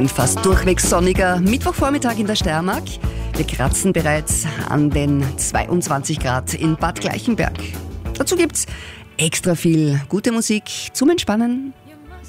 Ein fast durchweg sonniger Mittwochvormittag in der Steiermark. Wir kratzen bereits an den 22 Grad in Bad Gleichenberg. Dazu gibt's extra viel gute Musik zum Entspannen